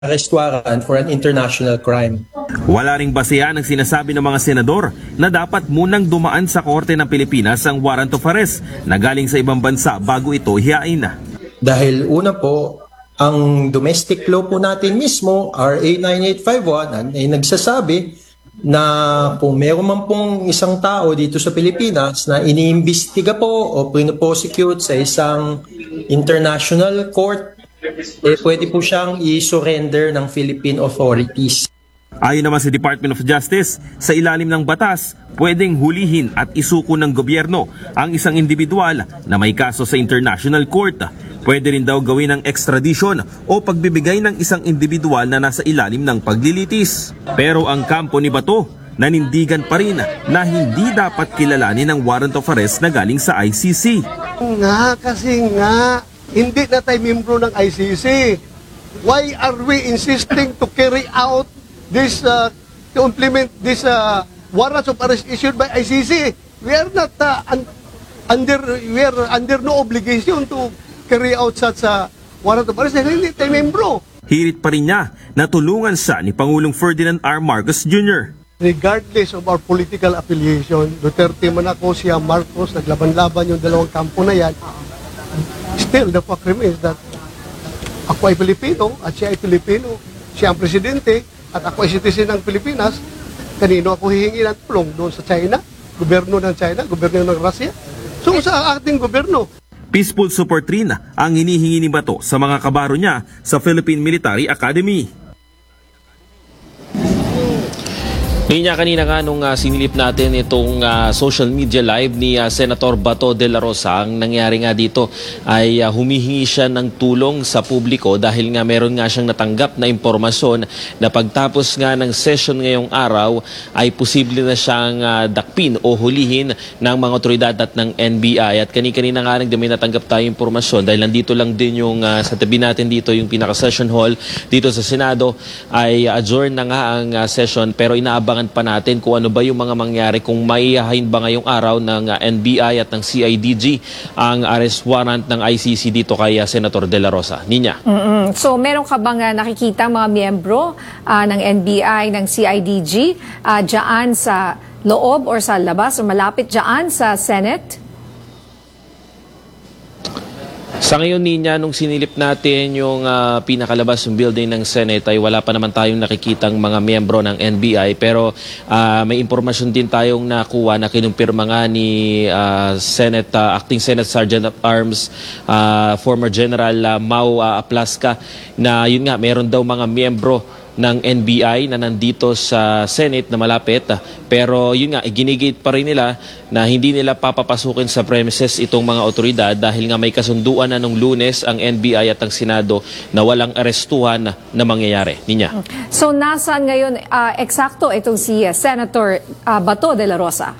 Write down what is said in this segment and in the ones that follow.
arrest warrant for an international crime. Wala ring basehan ang sinasabi ng mga senador na dapat munang dumaan sa Korte ng Pilipinas ang warrant of arrest na galing sa ibang bansa bago ito hiyain na. Dahil una po, ang domestic law po natin mismo, RA 9851, ay nagsasabi na kung meron man pong isang tao dito sa Pilipinas na iniimbestiga po o pinoprosecute sa isang international court, pwede po siyang i-surrender ng Philippine authorities. Ayon naman sa Department of Justice, sa ilalim ng batas, pwedeng hulihin at isuko ng gobyerno ang isang individual na may kaso sa international court. Pwede rin daw gawin ng extradition o pagbibigay ng isang individual na nasa ilalim ng paglilitis. Pero ang kampo ni Bato, nanindigan pa rin na hindi dapat kilalanin ang warrant of arrest na galing sa ICC. Kasi hindi na tayo membro ng ICC. Why are we insisting to carry out this, to implement this warrants of arrest issued by ICC? We are not under no obligation to carry out such warrant of arrest dahil hindi tayo membro. Hirit pa rin niya na tulungan siya ni Pangulong Ferdinand R. Marcos Jr. Regardless of our political affiliation, Duterte man ako, siya Marcos, naglaban-laban yung dalawang kampo na yan, still the fact remains that ako ay Pilipino at siya ay Pilipino. Siya ang presidente at ako ay citizen ng Pilipinas. Kanino ako hihingi ng tulong? Doon sa China? Gobyerno ng China? Gobyerno ng Russia? So sa ating gobyerno. Peaceful support rin ang hinihingi ni Bato sa mga kabaro niya sa Philippine Military Academy. Niya kanina nga nung sinilip natin itong social media live ni Senator Bato de la Rosa, ang nangyari nga dito ay humihingi siya ng tulong sa publiko dahil nga meron nga siyang natanggap na impormasyon na pagtapos nga ng session ngayong araw ay posible na siyang dakpin o hulihin ng mga otoridad at ng NBI. At kanina nga may natanggap tayo impormasyon dahil nandito lang din yung sa tabi natin dito yung pinaka-session hall dito sa Senado ay adjourn na nga ang session pero inaabangan pa natin kung ano ba yung mga mangyari kung maihahin ba ngayong araw ng NBI at ng CIDG ang arrest warrant ng ICC dito kay Senator De La Rosa. Ninya. So meron ka bang nakikita mga miyembro ng NBI, ng CIDG dyan sa loob or sa labas o malapit dyan sa Senate? Sa ngayon, Ninya, nung sinilip natin yung pinakalabas ng building ng Senate ay wala pa naman tayong nakikitang mga miyembro ng NBI pero may impormasyon din tayong nakuha na kinumpirma nga ni Acting Senate Sergeant of Arms former General Mau Aplaska na yun nga, meron daw mga miyembro ng NBI na nandito sa Senate na malapit pero yun nga, ginigate pa rin nila na hindi nila papapasukin sa premises itong mga otoridad dahil nga may kasunduan na nung Lunes ang NBI at ang Senado na walang arestuhan na mangyayari. Ninya. So nasaan ngayon eksakto itong si Senator Bato de la Rosa?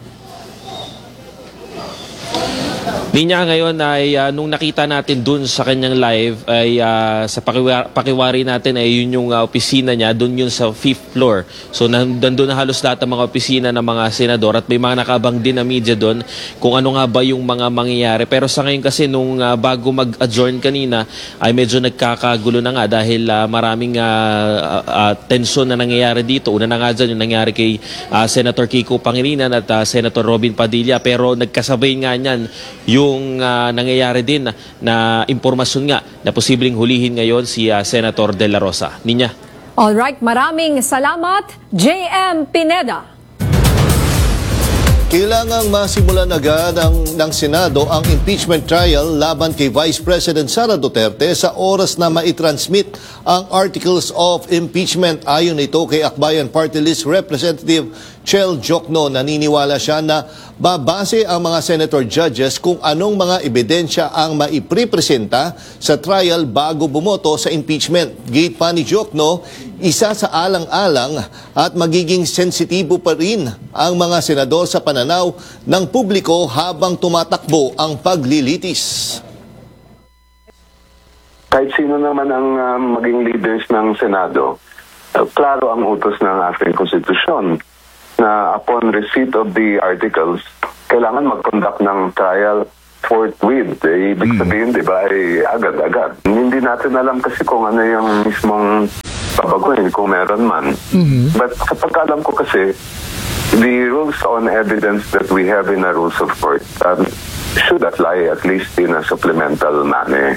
Ninya ngayon ay nung nakita natin dun sa kanyang live ay sa pakiwari natin ay yun yung opisina niya, dun yun sa 5th floor. So nandun na halos lahat ng mga opisina ng mga senador at may mga nakabang din na media dun kung ano nga ba yung mga mangyayari. Pero sa ngayon kasi nung bago mag-adjourn kanina ay medyo nagkakagulo na nga dahil maraming tensyon na nangyayari dito. Una na nga dyan yung nangyari kay Senator Kiko Pangilinan at Senator Robin Padilla pero nagkasabay nga niyan yung nangyayari din na impormasyon nga na posibleng hulihin ngayon si Senator De La Rosa. Ninya. Alright, maraming salamat, JM Pineda. Kailangang masimulan agad ng Senado ang impeachment trial laban kay Vice President Sara Duterte sa oras na maitransmit ang Articles of Impeachment. Ayon ito kay Akbayan Party List Representative Chel Jokno, naniniwala siya na babase ang mga senator judges kung anong mga ebidensya ang maiprepresenta sa trial bago bumoto sa impeachment. Gate pa ni Jokno, isa sa alang-alang at magiging sensitibo pa rin ang mga senador sa pananaw ng publiko habang tumatakbo ang paglilitis. Kahit sino naman ang maging leaders ng Senado, klaro ang utos ng ating konstitusyon na upon receipt of the articles, kailangan mag-conduct ng trial forthwith. Ibig sabihin, di ba, agad-agad. Hindi natin alam kasi kung ano yung mismong babaguhin, kung meron man. But sa pagkalam ko kasi, the rules on evidence that we have in our rules of court should apply at least in a supplemental manner.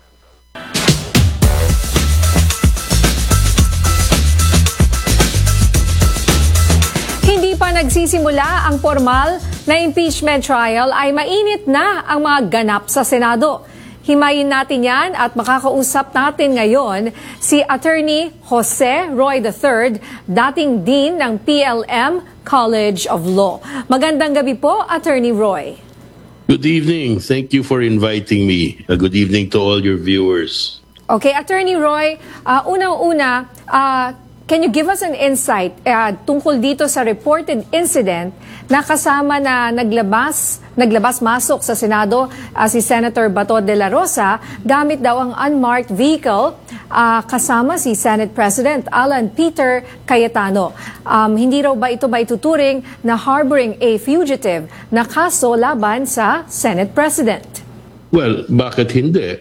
Hindi pa nagsisimula ang formal na impeachment trial ay mainit na ang mga ganap sa Senado. Himayin natin yan at makakausap natin ngayon si Attorney Jose Roy III, dating Dean ng PLM College of Law. Magandang gabi po, Attorney Roy. Good evening. Thank you for inviting me. Good evening to all your viewers. Okay, Attorney Roy, unang-una, can you give us an insight tungkol dito sa reported incident na kasama na naglabas-masok sa Senado si Senator Bato de la Rosa gamit daw ang unmarked vehicle kasama si Senate President Alan Peter Cayetano. Hindi raw ba ito ituturing na harboring a fugitive na kaso laban sa Senate President? Well, bakit hindi?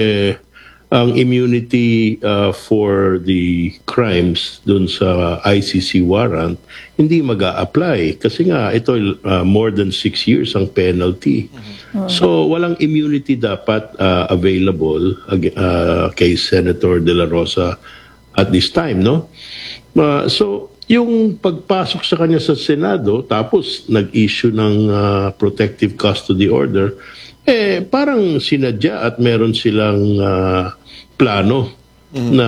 Ang immunity for the crimes dun sa ICC warrant, hindi mag-a-apply. Kasi nga, ito more than 6 years ang penalty. So, walang immunity dapat available kay Senator De La Rosa at this time, no? So, yung pagpasok sa kanya sa Senado, tapos nag-issue ng protective custody order, parang sinadya at meron silang plano na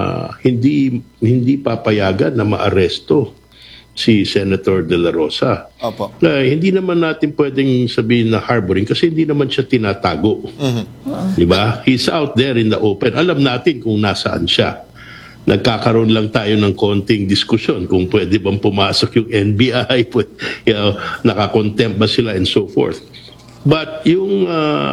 hindi papayagan na maaresto si Senator De La Rosa. Opo. Hindi naman natin pwedeng sabihin na harboring kasi hindi naman siya tinatago. Di ba? He's out there in the open. Alam natin kung nasaan siya. Nagkakaroon lang tayo ng konting diskusyon kung pwede bang pumasok yung NBI, nakakontempt ba sila and so forth. But yung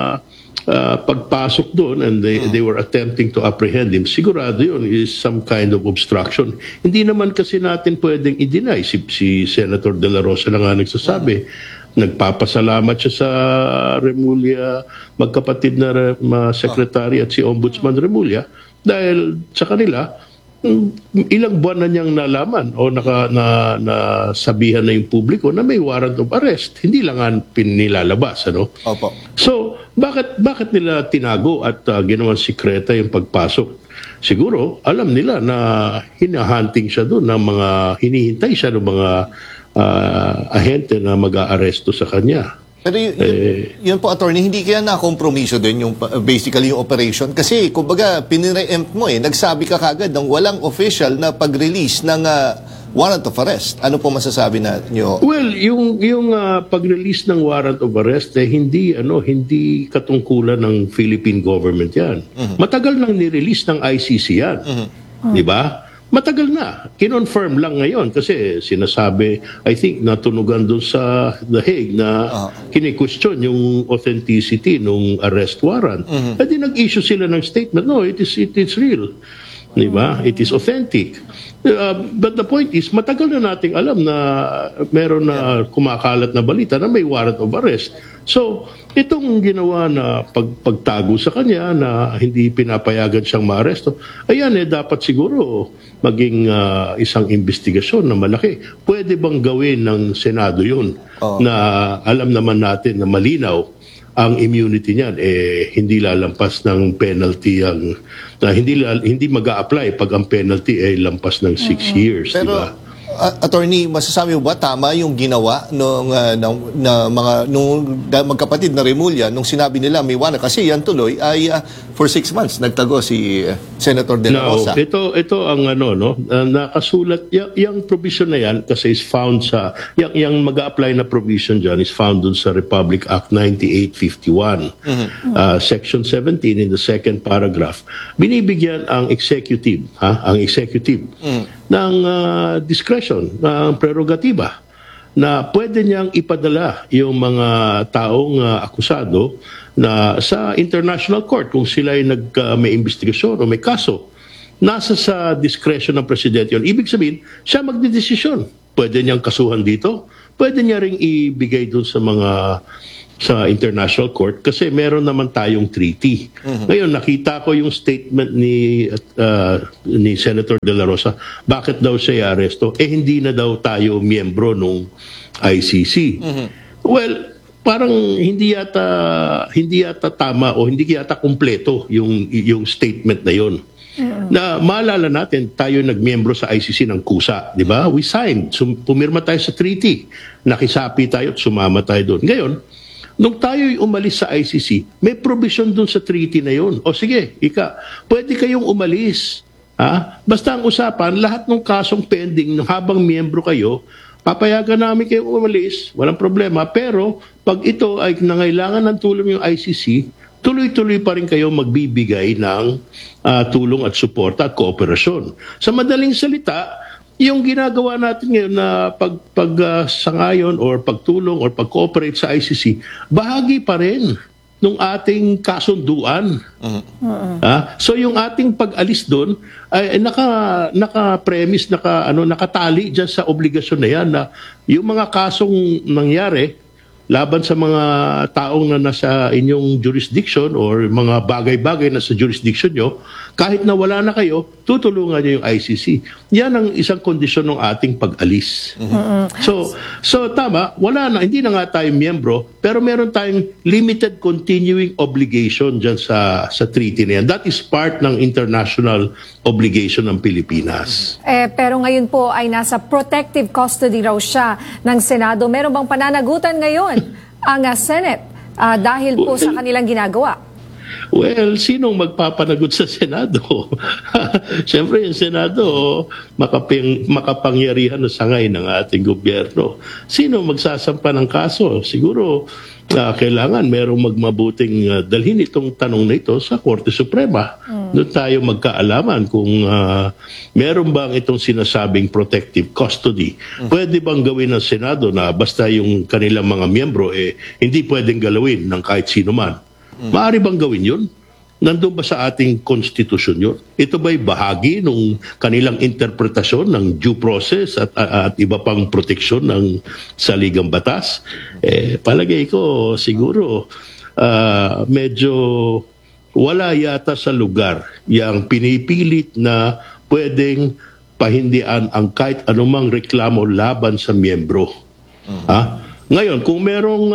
pagpasok doon and they were attempting to apprehend him, sigurado yun is some kind of obstruction. Hindi naman kasi natin pwedeng i-deny. Si Senator De La Rosa na nga nagsasabi, nagpapasalamat siya sa Remulla, magkapatid na secretary at si Ombudsman Remulla dahil sa kanila, ilang buwan na niyang nalaman o nasabihan na yung publiko na may warrant of arrest. Hindi lang nga pinilalabas, ano? Opo. So, bakit nila tinago at ginawan sikreta yung pagpasok? Siguro, alam nila na hinahunting siya doon, hinihintay siya ng mga ahente na mag-aaresto sa kanya. Pero yun po, attorney, hindi kaya nakompromiso din yung basically yung operation? Kasi, kumbaga, pinire-empt mo nagsabi ka kagad ng walang official na pag-release ng warrant of arrest. Ano po masasabi na nyo? Well, yung pag-release ng warrant of arrest, hindi katungkulan ng Philippine government yan. Matagal nang nirelease ng ICC yan. Di ba? Matagal na. Kinonfirm lang ngayon kasi sinasabi, I think, natunugan doon sa The Hague na kini-question yung authenticity ng arrest warrant. At nag-issue sila ng statement, no, it is real. Diba? It is authentic. But the point is, matagal na nating alam na meron na kumakalat na balita na may warrant of arrest. So, itong ginawa na pagtago sa kanya na hindi pinapayagan siyang maaresto, ayan dapat siguro maging isang investigasyon na malaki. Pwede bang gawin ng Senado yun na alam naman natin na malinaw ang immunity niyan hindi lalampas ng penalty na hindi mag-a-apply pag ang penalty lampas ng 6 years, Pero, di ba? attorney, masasabi mo ba tama yung ginawa nung magkapatid na Remulla nung sinabi nila may warrant? Kasi yan tuloy ay for 6 months nagtago si Senator De La Rosa. Ito ang nakasulat yung provision na yan kasi is found sa yung mag-a-apply na provision dyan is found dun sa Republic Act 9851 section 17 in the second paragraph. Binibigyan ang executive ng discretion, ng prerogatiba na pwede niyang ipadala yung mga taong akusado na sa international court kung sila ay may investigasyon o may kaso. Nasa sa discretion ng presidente yun. Ibig sabihin, siya magdedesisyon. Pwede niyang kasuhan dito, pwede niya ring ibigay dun sa mga sa International Court kasi meron naman tayong treaty. Ngayon, nakita ko yung statement ni Senator De La Rosa. Bakit daw siya aresto? Hindi na daw tayo miyembro nung ICC. Well, parang hindi yata tama o hindi yata kumpleto yung statement na yon. Na maalala natin, tayo nagmiyembro sa ICC ng kusa, di ba? We signed, pumirma tayo sa treaty, nakisapi tayo at sumama tayo doon. Ngayon, nung tayo'y umalis sa ICC, may provision doon sa treaty na yun. O sige, pwede kayong umalis. Ha? Basta ang usapan, lahat ng kasong pending habang miyembro kayo, papayagan namin kayong umalis, walang problema. Pero pag ito ay nangailangan ng tulong yung ICC, tuloy-tuloy pa rin kayo magbibigay ng tulong at suporta at kooperasyon. Sa madaling salita, yung ginagawa natin ngayon na pagsangayon or pagtulong or pag-cooperate sa ICC, bahagi pa rin ng ating kasunduan. So yung ating pag-alis doon ay naka-premise, nakatali dyan sa obligasyon na yan na yung mga kasong nangyari laban sa mga taong na nasa inyong jurisdiction or mga bagay-bagay na sa jurisdiction nyo, kahit na wala na kayo, tutulungan nyo yung ICC. Yan ang isang kondisyon ng ating pag-alis. So tama, wala na, hindi na nga tayo miyembro, pero meron tayong limited continuing obligation dyan sa treaty na yan. That is part ng international obligation ng Pilipinas. Pero ngayon po ay nasa protective custody raw siya ng Senado. Meron bang pananagutan ngayon ang Senate dahil po sa kanilang ginagawa? Well, sinong magpapanagot sa Senado? Siyempre, yung Senado, makapangyarihan na sangay ng ating gobyerno. Sino magsasampa ng kaso? Siguro, kailangan merong magmabuting dalhin itong tanong na ito sa Korte Suprema. Doon tayo magkaalaman kung meron bang itong sinasabing protective custody. Pwede bang gawin ng Senado na basta yung kanilang mga miyembro hindi pwedeng galawin ng kahit sino man? Maaari bang gawin yun? Nandun ba sa ating konstitusyon yun? Ito ba'y bahagi ng kanilang interpretasyon ng due process at iba pang proteksyon ng saligang batas? Palagay ko siguro medyo wala yata sa lugar yung pinipilit na pwedeng pahindian ang kahit anumang reklamo laban sa miyembro. Ngayon, kung merong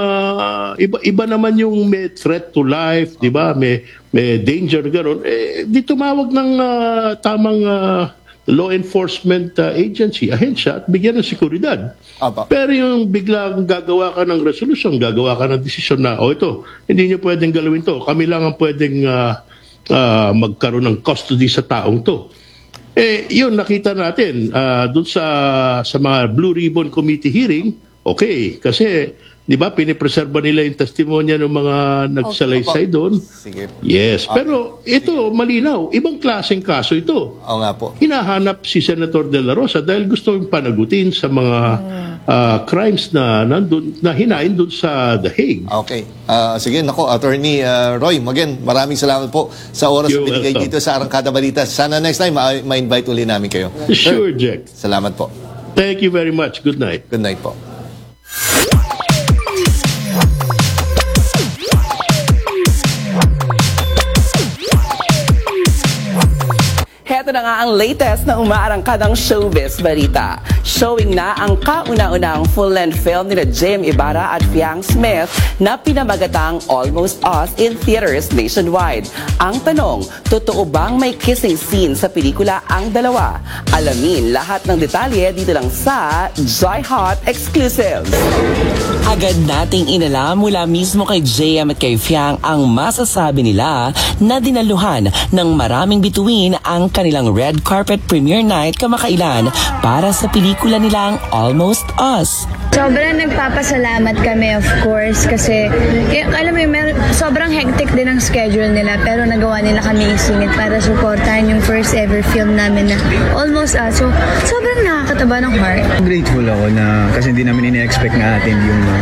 iba naman yung may threat to life, 'di ba? May danger gano'n, di tumawag ng tamang law enforcement agency, ahensya at bigyan ng seguridad. Pero yung biglang gagawa ka ng resolution, gagawa ka ng desisyon na ito, hindi niyo pwedeng galawin to. Kami lang ang pwedeng magkaroon ng custody sa taong to. Yun nakita natin doon sa mga Blue Ribbon Committee hearing. Okay, kasi, di ba, pinipreserba nila yung testimonya ng mga nagsalaysay doon. Sige. Yes, pero ito, malinaw, ibang klaseng kaso ito. Oo nga po. Hinahanap si Senator De La Rosa dahil gusto yung panagutin sa mga crimes na hinain doon sa The Hague. Okay. Sige, nako, Attorney Roy, again, maraming salamat po sa oras na binigay dito sa Arangkada Balita. Sana next time, ma-invite uli namin kayo. Sure, Jack. Salamat po. Thank you very much. Good night. Good night po. Heto na nga ang latest na umaarangkadang showbiz balita. Showing na ang kauna-unang full-length film nila Jem Ibarra at Fiang Smith na pinamagatang Almost Us in theaters nationwide. Ang tanong, totoo bang may kissing scene sa pelikula ang dalawa? Alamin lahat ng detalye dito lang sa Joy Hot Exclusives. Agad nating inala mula mismo kay JM at kay Fiang ang masasabi nila na dinaluhan ng maraming bituin ang kanilang red carpet premiere night kamakailan para sa pelikula nilang Almost Us. Sobrang nagpapasalamat kami, of course, kasi alam mo, sobrang hectic din ang schedule nila, pero nagawa nila kami isingit para supportahan yung first ever film namin na Almost Us. So, sobrang nakakataba ng heart. Grateful ako na kasi hindi namin ina-expect natin yung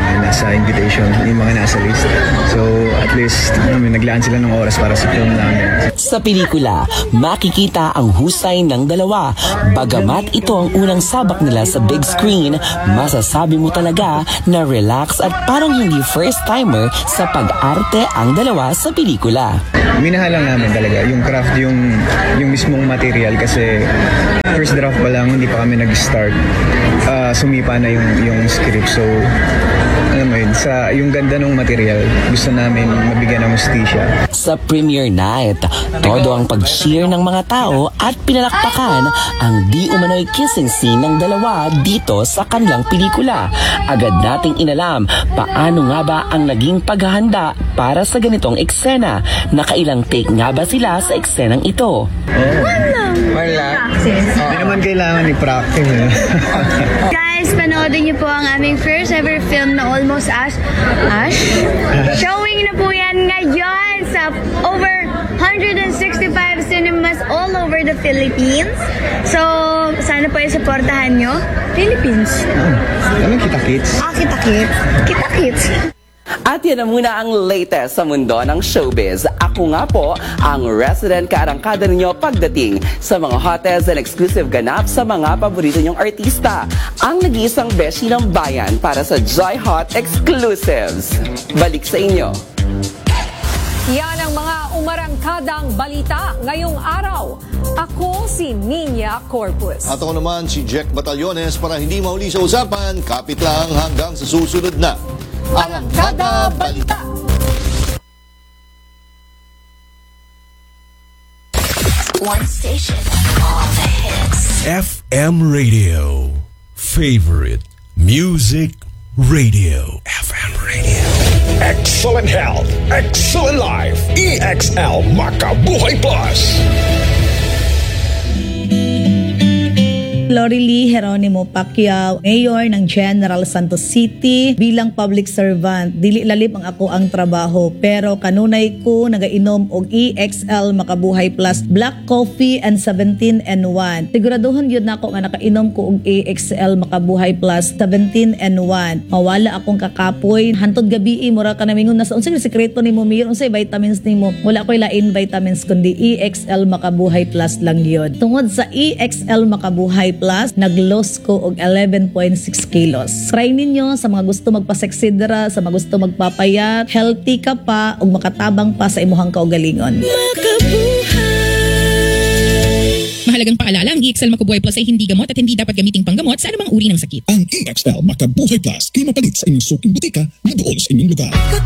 nasa invitation, yung mga nasa list. So at least naglaan sila ng oras para sa film namin. Sa pelikula, makikita ang husay ng dalawa. Bagamat ito ang unang sabak nila sa big screen, masasabi mo talaga na relax at parang hindi first-timer sa pag-arte ang dalawa sa pelikula. Minahal lang namin talaga yung craft, yung mismong material kasi first draft pa lang, hindi pa kami nag-start. Sumipa na yung script. So, alam mo yun, sa yung ganda ng material, gusto namin mabigyan ng hustisya. Sa premiere night, todo ang pag-cheer ng mga tao at pinalakpakan ang di umano'y kissing scene ng dalawa dito sa kanilang pelikula. Agad nating inalam paano nga ba ang naging paghahanda para sa ganitong eksena. Nakailang take nga ba sila sa eksenang ito? Wala. Hindi naman kailangan i-practice. Guys, panoodin niyo po ang aming first ever film na Almost Ash. Showing na po yan ngayon sa over 165 cinemas all over the Philippines. So, sana po i-supportahan nyo. Philippines. Anong kita-kits? Kita-kits. Kita-kits. At yan na muna ang latest sa mundo ng showbiz. Ako nga po ang resident kaarangkada ninyo pagdating sa mga hottest and exclusive ganap sa mga paborito nyong artista. Ang nag-iisang beshi ng bayan para sa Joy Hot Exclusives. Balik sa inyo. Yan ang mga umarangkadang balita ngayong araw. Ako si Nina Corpus. At ako naman si Jack Batallones. Para hindi mahuli sa usapan, kapit lang hanggang sa susunod na Arangkada Balita. One station, all the hits. FM Radio. Favorite music radio. FM Radio. Excellent health, excellent life. EXL Makabuhay Plus. Lorely Geronimo Pacquiao, Mayor ng General Santos City. Bilang public servant, dili lalim ang ako ang trabaho, pero kanunay ko nagainom og EXL Makabuhay Plus Black Coffee and 17 and 1. Siguraduhon yun na ako nga nakainom ko og EXL Makabuhay Plus 17 and 1. Mawala akong kakapoy. Hantod gabi mura ka namingon na sa unsay sekreto nimo, Mayor, unsay vitamins nimo? Wala ko'y lain vitamins kundi EXL Makabuhay Plus lang yun. Tungod sa EXL Makabuhay Plus, nag-loss ko og 11.6 kilos. Try ninyo sa mga gusto magpaseksidra, sa mga gusto magpapayat, healthy ka pa ug makatabang pa sa imuhang kaugalingon. Mahalagang paalala, ang EXL Makabuhay Plus ay hindi gamot at hindi dapat gamiting panggamot sa anumang uri ng sakit. Ang EXL Makabuhay Plus ay mapalit sa inyong suking butika na doon sa inyong lugar.